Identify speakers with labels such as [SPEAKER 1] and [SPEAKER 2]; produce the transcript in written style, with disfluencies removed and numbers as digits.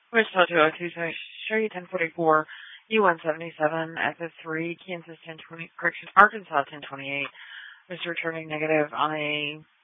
[SPEAKER 1] Wichita 202, show you 1044, U177, SF3, Kansas 1020, correction, Arkansas 1028, was returning negative on a